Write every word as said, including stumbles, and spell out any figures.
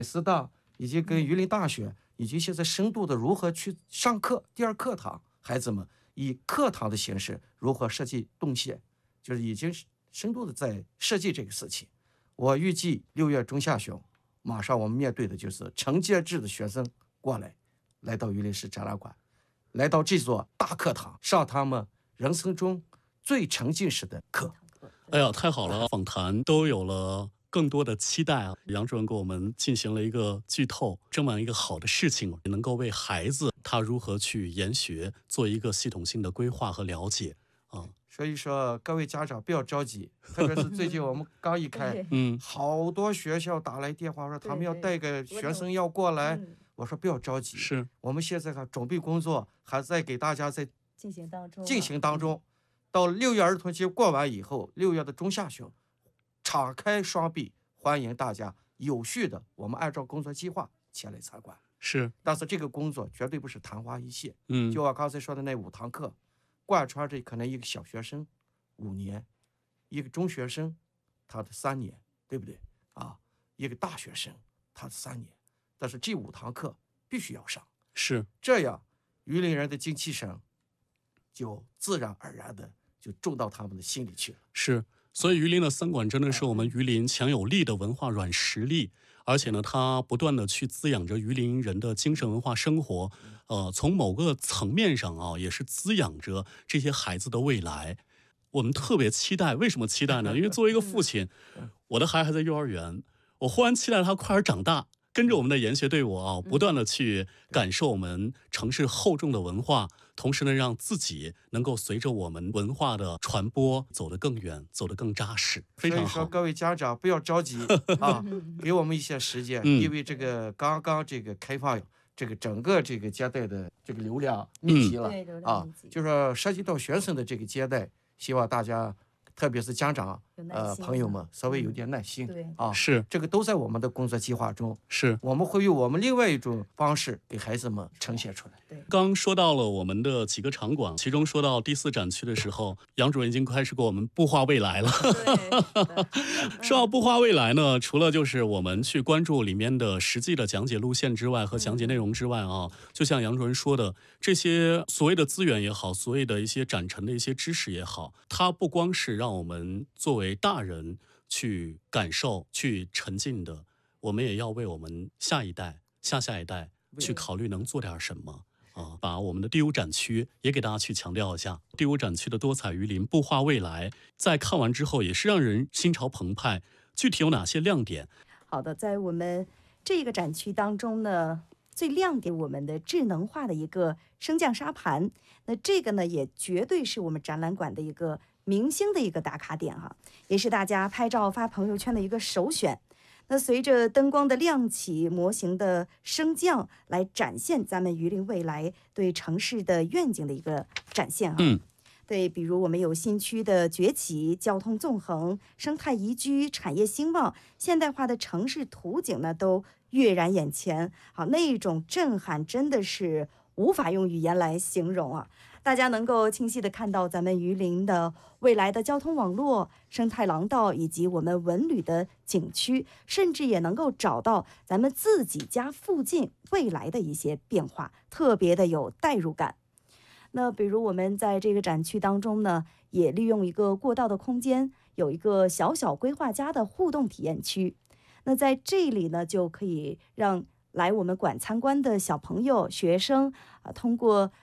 师大以及跟榆林大学，以及现在深度的如何去上课，第二课堂，孩子们以课堂的形式如何设计动线，就是已经深度的在设计这个事情。我预计六月中下旬，马上我们面对的就是承接制的学生过来，来到榆林市展览馆，来到这座大课堂，上他们人生中最沉浸式的课。 哎呀，太好了！访谈都有了更多的期待啊！杨主任给我们进行了一个剧透，这么一个好的事情，能够为孩子他如何去研学做一个系统性的规划和了解啊。 所以说，各位家长不要着急，特别是最近我们刚一开，嗯，好多学校打来电话说他们要带个学生要过来，我说不要着急， 是我们现在还准备工作还在给大家在进行当中， 进行当中。到六月儿童节过完以后，六月的中下旬，敞开双臂欢迎大家有序的，我们按照工作计划前来参观。 是， 但是这个工作绝对不是昙花一现。 嗯， 就我刚才说的那五堂课，贯穿着可能一个小学生五年，一个中学生他的三年，对不对啊？一个大学生他的三年，但是这五堂课必须要上， 是这样，榆林人的精气神就自然而然的就种到他们的心里去了。 是，所以榆林的三馆真的是我们榆林强有力的文化软实力，而且呢，它不断的去滋养着榆林人的精神文化生活，呃，从某个层面上啊，也是滋养着这些孩子的未来。我们特别期待，为什么期待呢？因为作为一个父亲，我的孩子还在幼儿园，我忽然期待他快点长大，跟着我们的研学队伍啊，不断的去感受我们城市厚重的文化。同时呢，让自己能够随着我们文化的传播走得更远，走得更扎实，非常好。 所以说，各位家长不要着急啊，给我们一些时间， 嗯、 因为这个刚刚这个开放这个整个这个接待的这个流量密集了、 嗯、 啊，就是说涉及到学生的这个接待，希望大家。特别是家长呃朋友们稍微有点耐心、 嗯、 啊， 是这个都在我们的工作计划中， 是我们会用我们另外一种方式给孩子们呈现出来。 对， 刚说到了我们的几个场馆，其中说到第四展区的时候，杨主任已经开始给我们布画未来了。说到布画未来呢，除了就是我们去关注里面的实际的讲解路线之外和讲解内容之外啊，就像杨主任说的，这些所谓的资源也好，所谓的一些展陈的一些知识也好，它不光是让我们作为大人去感受、去沉浸的，我们也要为我们下一代、下下一代去考虑能做点什么啊！把我们的第五展区也给大家去强调一下，第五展区的多彩榆林布画未来，在看完之后也是让人心潮澎湃。具体有哪些亮点？ 好的，在我们这个展区当中呢，最亮点我们的智能化的一个升降沙盘，那这个呢也绝对是我们展览馆的一个明星的一个打卡点哈，也是大家拍照发朋友圈的一个首选。那随着灯光的亮起，模型的升降，来展现咱们榆林未来对城市的愿景的一个展现啊。 嗯， 对，比如我们有新区的崛起、交通纵横、生态宜居、产业兴旺、现代化的城市图景呢，都跃然眼前。好，那一种震撼真的是无法用语言来形容啊！大家能够清晰地看到咱们榆林的未来的交通网络、生态廊道以及我们文旅的景区，甚至也能够找到咱们自己家附近未来的一些变化，特别的有代入感。那比如我们在这个展区当中呢，也利用一个过道的空间，有一个小小规划家的互动体验区。那在这里呢，就可以让来我们馆参观的小朋友、学生啊，通过